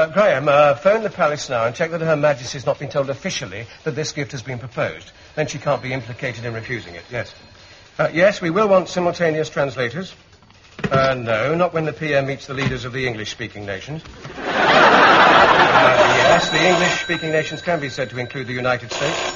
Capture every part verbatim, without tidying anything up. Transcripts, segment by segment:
Graham, uh, phone the palace now and check that Her Majesty's not been told officially that this gift has been proposed. Then she can't be implicated in refusing it, yes. Uh, yes, we will want simultaneous translators. Uh, no, not when the P M meets the leaders of the English-speaking nations. uh, yes, the English-speaking nations can be said to include the United States.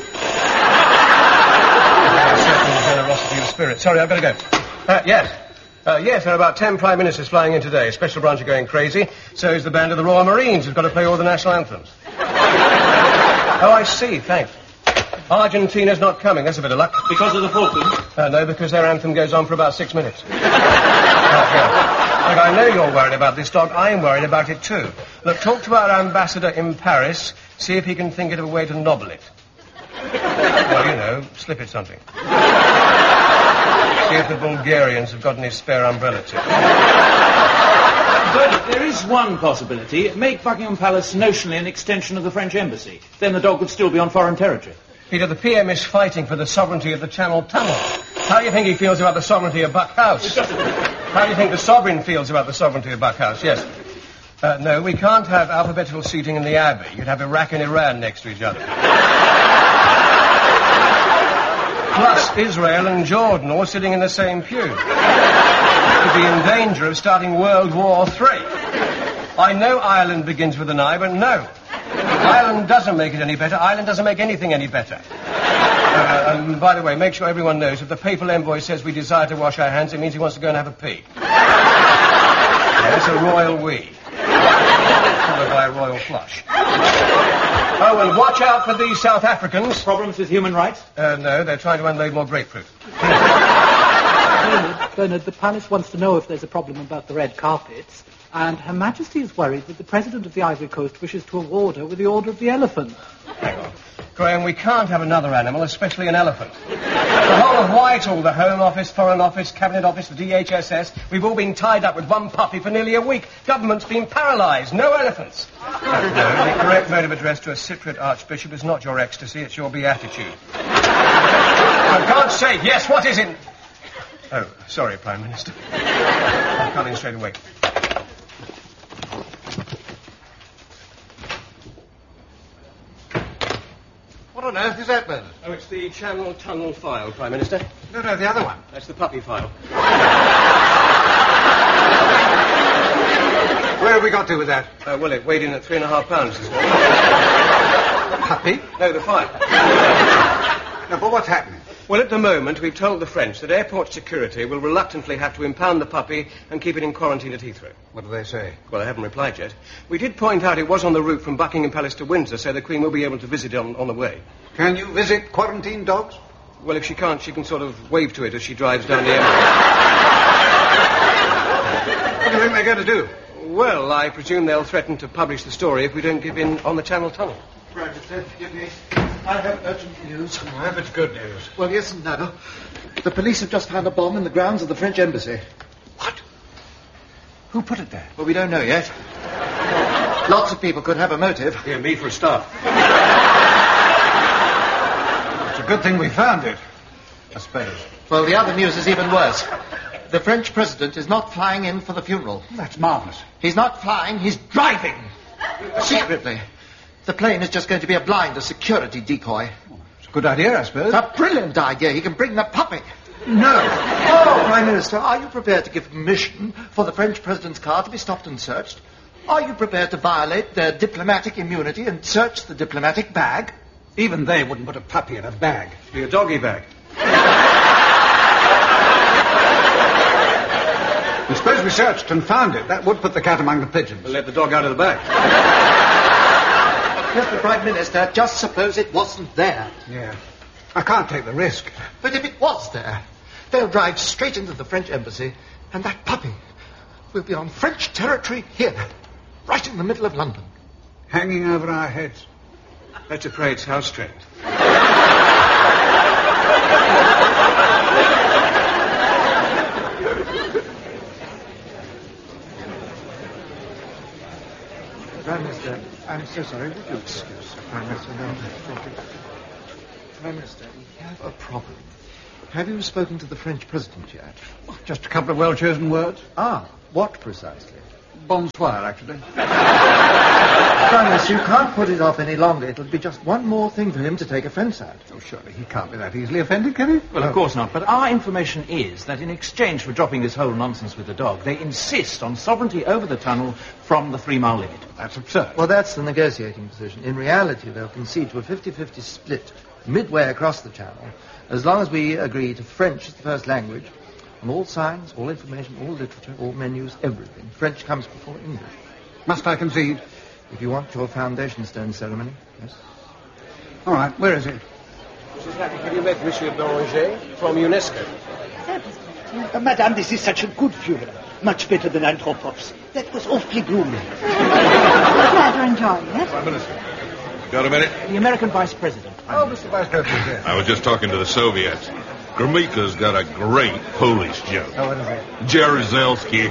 A certain generosity of spirit. Sorry, I've got to go. Uh, yes. Uh, yes, there are about ten Prime Ministers flying in today. Special branch are going crazy. So is the band of the Royal Marines, who's got to play all the national anthems. Oh, I see. Thanks. Argentina's not coming. That's a bit of luck. Because of the Falklands? Uh, no, because their anthem goes on for about six minutes. uh, yeah. Look, I know you're worried about this dog. I'm worried about it, too. Look, talk to our ambassador in Paris. See if he can think of a way to nobble it. Well, you know, slip it something. See if the Bulgarians have got any spare umbrella tips. But there is one possibility. Make Buckingham Palace notionally an extension of the French embassy. Then the dog would still be on foreign territory. Peter, the P M is fighting for the sovereignty of the Channel Tunnel. How do you think he feels about the sovereignty of Buck House? How do you think the sovereign feels about the sovereignty of Buck House? Yes. Uh, no, we can't have alphabetical seating in the Abbey. You'd have Iraq and Iran next to each other. Plus Israel and Jordan all sitting in the same pew. Could be in danger of starting World War Three. I know Ireland begins with an I, but no. Ireland doesn't make it any better. Ireland doesn't make anything any better. Uh, and by the way, make sure everyone knows if the papal envoy says we desire to wash our hands, it means he wants to go and have a pee. Yeah, it's a royal wee. Followed by a royal flush. Oh, and watch out for these South Africans. Problems with human rights? Uh, no, they're trying to unload more grapefruit. Bernard, Bernard, the palace wants to know if there's a problem about the red carpets, and Her Majesty is worried that the President of the Ivory Coast wishes to award her with the Order of the Elephant. Hang on. Graham, we can't have another animal, especially an elephant. The whole of Whitehall, the Home Office, Foreign Office, Cabinet Office, the D H S S, we've all been tied up with one puppy for nearly a week. Government's been paralysed. No elephants. Uh, no, the correct mode of address to a Cypriot archbishop is not your ecstasy, it's your beatitude. For God's sake, yes, what is it? Oh, sorry, Prime Minister. I'll come in straight away. What on earth is that, Bernard? Oh, it's the Channel Tunnel file, Prime Minister. No, no, the other one. That's the puppy file. Where have we got to with that? Uh, well, it weighed in at three and a half pounds. Puppy? No, the file. No, but what's happening? Well, at the moment, we've told the French that airport security will reluctantly have to impound the puppy and keep it in quarantine at Heathrow. What do they say? Well, they haven't replied yet. We did point out it was on the route from Buckingham Palace to Windsor, so the Queen will be able to visit it on, on the way. Can you visit quarantine dogs? Well, if she can't, she can sort of wave to it as she drives down the airport. What do you think they're going to do? Well, I presume they'll threaten to publish the story if we don't give in on the Channel Tunnel. Right, give me. I have urgent news. I hope it's good news. Well, yes and no. The police have just found a bomb in the grounds of the French embassy. What? Who put it there? Well, we don't know yet. Lots of people could have a motive. Yeah, me for a start. It's a good thing we found it, I suppose. Well, the other news is even worse. The French president is not flying in for the funeral. That's marvellous. He's not flying, he's driving. Secretly. The plane is just going to be a blind, a security decoy. It's a good idea, I suppose. A brilliant idea. He can bring the puppy. No. Oh, Prime Minister, are you prepared to give permission for the French president's car to be stopped and searched? Are you prepared to violate their diplomatic immunity and search the diplomatic bag? Even they wouldn't put a puppy in a bag. It'd be a doggy bag. I suppose we searched and found it. That would put the cat among the pigeons. We'll let the dog out of the bag. Yes, but Prime Minister, just suppose it wasn't there. Yeah. I can't take the risk. But if it was there, they'll drive straight into the French embassy, and that puppy will be on French territory here, right in the middle of London. Hanging over our heads. Let's pray it's house trained. Prime Minister, I'm so sorry. Would you excuse me, Prime Minister? No, thank you. Prime Minister, we have a problem. Have you spoken to the French president yet? Just a couple of well-chosen words. Ah, what precisely? Bonsoir, actually. Prime Minister, you can't put it off any longer. It'll be just one more thing for him to take a French side. Oh, surely he can't be that easily offended, can he? Well, of course not. But our information is that in exchange for dropping this whole nonsense with the dog, they insist on sovereignty over the tunnel from the three-mile limit. That's absurd. Well, that's the negotiating position. In reality, they'll concede to a fifty-fifty split midway across the channel, as long as we agree to French as the first language. On all signs, all information, all literature, all menus, everything. French comes before English. Must I concede? If you want your foundation stone ceremony, yes. All right, where is he? Missus Happy, can you met Monsieur Beranger from UNESCO? Uh, Madame, this is such a good funeral. Much better than Anthropoff's. That was awfully gloomy. Glad you're enjoying it. Prime Minister. Got a minute? The American Vice President. Oh, Mister Vice President, yes. I was just talking to the Soviets. Gromyka's got a great Polish joke. Oh, what is it? Jaruzelski.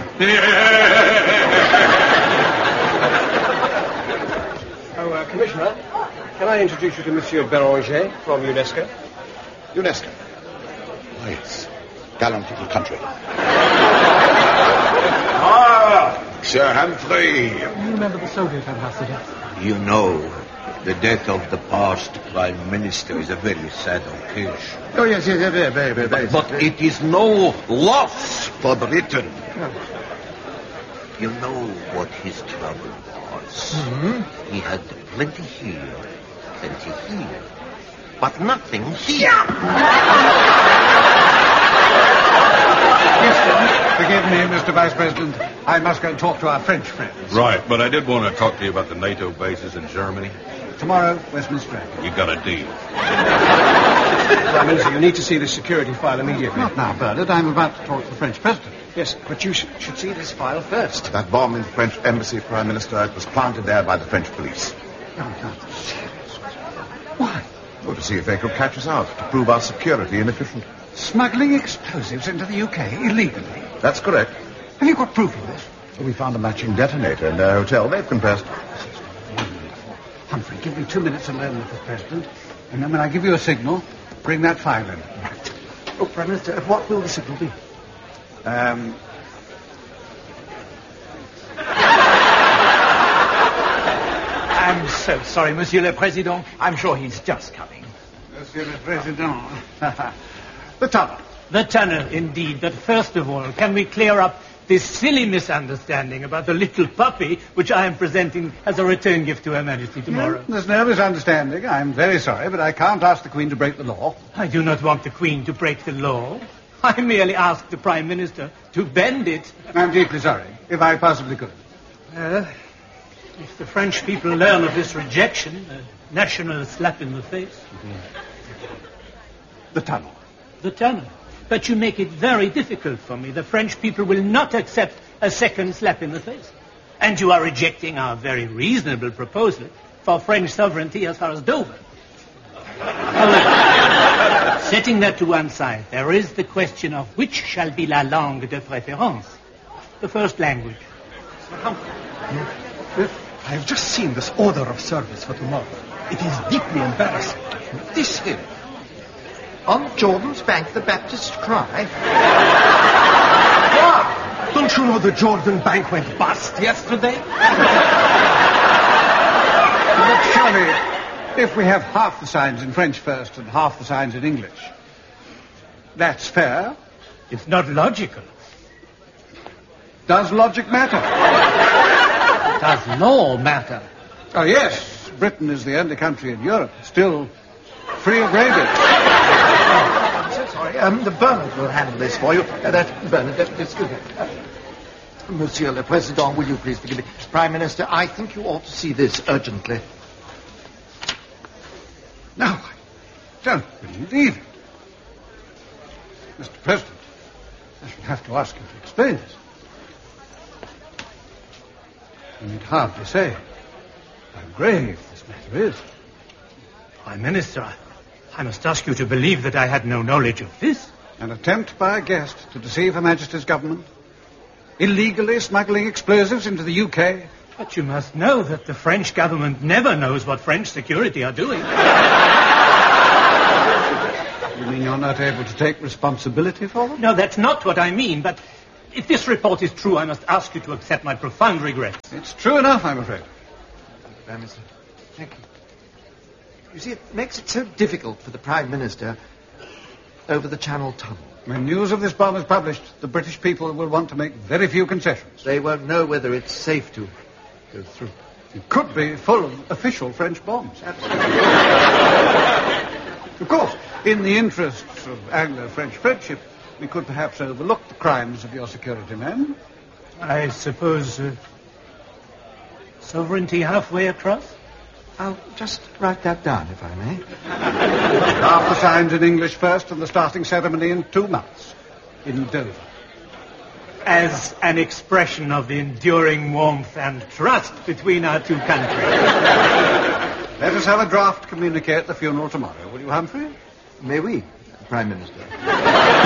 Oh, uh, Commissioner, can I introduce you to Monsieur Beranger from UNESCO? UNESCO. Oh, yes. Gallant little country. Ah, Sir Humphrey. You remember the Soviet ambassador? You know, the death of the past Prime Minister is a very sad occasion. Oh, yes, yes, yes, very, very, very. very But it is no loss for Britain. You know what his trouble was. Mm-hmm. He had plenty here, plenty here, but nothing here. Yes, forgive me, Mister Vice President. I must go and talk to our French friends. Right, but I did want to talk to you about the NATO bases in Germany. Tomorrow, Westminster. You got a deal. Prime Minister, you need to see this security file immediately. Not now, Bernard. I'm about to talk to the French President. Yes, but you sh- should see this file first. That bomb in the French embassy, Prime Minister, it was planted there by the French police. No, I can't. Why? Well, to see if they could catch us out, to prove our security inefficient. Smuggling explosives into the U K illegally? That's correct. Have you got proof of this? We found a matching detonator in their hotel. They've confessed. Humphrey, give me two minutes alone with the President, and then when I give you a signal, bring that file in. Oh, Prime Minister, what will the signal be? Um... I'm so sorry, Monsieur le Président. I'm sure he's just coming. Monsieur le Président. The tunnel. The tunnel, indeed. But first of all, can we clear up this silly misunderstanding about the little puppy which I am presenting as a return gift to Her Majesty tomorrow? No, there's no misunderstanding. I'm very sorry, but I can't ask the Queen to break the law. I do not want the Queen to break the law. I merely ask the Prime Minister to bend it. I'm deeply sorry, if I possibly could. Uh, if the French people learn of this rejection, a national slap in the face. The tunnel. The tunnel. But you make it very difficult for me. The French people will not accept a second slap in the face. And you are rejecting our very reasonable proposal for French sovereignty as far as Dover. However, setting that to one side, there is the question of which shall be la langue de préférence, the first language. I have just seen this order of service for tomorrow. It is deeply embarrassing. This here. On Jordan's bank, the Baptists cry. Why? Don't you know the Jordan Bank went bust yesterday? But surely, if we have half the signs in French first and half the signs in English, that's fair. It's not logical. Does logic matter? Does law matter? Oh, yes. Britain is the only country in Europe still free of rabies. I'm so sorry. Um, the Bernard will handle this for you. Uh, that Bernard, that, excuse me. Uh, Monsieur le Président, will you please forgive me? Prime Minister, I think you ought to see this urgently. No, I don't believe it. Mister President, I shall have to ask you to explain this. You need hardly say how grave this matter is. Prime Minister, I must ask you to believe that I had no knowledge of this. An attempt by a guest to deceive Her Majesty's government? Illegally smuggling explosives into the U K? But you must know that the French government never knows what French security are doing. You mean you're not able to take responsibility for them? No, that's not what I mean, but if this report is true, I must ask you to accept my profound regrets. It's true enough, I'm afraid. Prime Minister, thank you. You see, it makes it so difficult for the Prime Minister over the Channel Tunnel. When news of this bomb is published, the British people will want to make very few concessions. They won't know whether it's safe to go through. It could be full of official French bombs. Absolutely. Of course, in the interests of Anglo-French friendship, we could perhaps overlook the crimes of your security men. I suppose uh, sovereignty halfway across? I'll just write that down, if I may. Draft the signs in English first and the starting ceremony in two months. In Dover. As an expression of the enduring warmth and trust between our two countries. Let us have a draft communique at the funeral tomorrow. Will you, Humphrey? May we, Prime Minister?